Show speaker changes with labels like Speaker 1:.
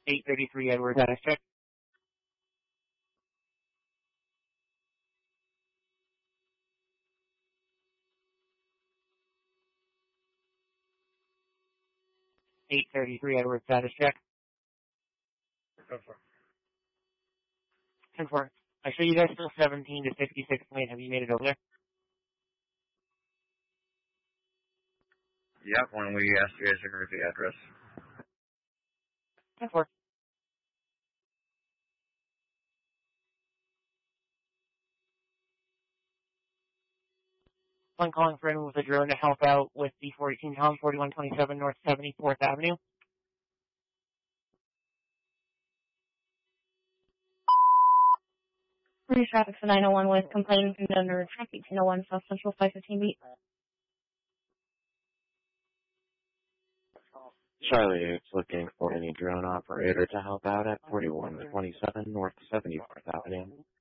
Speaker 1: 833 Edward, status check. 833 Edward, status check. 10-4. I show you guys still 17 to 66 lane. Have you made it over there?
Speaker 2: Yep, when we asked you guys to correct the address.
Speaker 1: 10-4. I'm calling for anyone with a drone to help out with the 418 Tom 4127 North 74th Avenue.
Speaker 3: Police traffic for 901 with complaining from under track 1801 South Central 515 beat.
Speaker 4: Charlie is looking for any drone operator to help out at 4127 North 74th Avenue.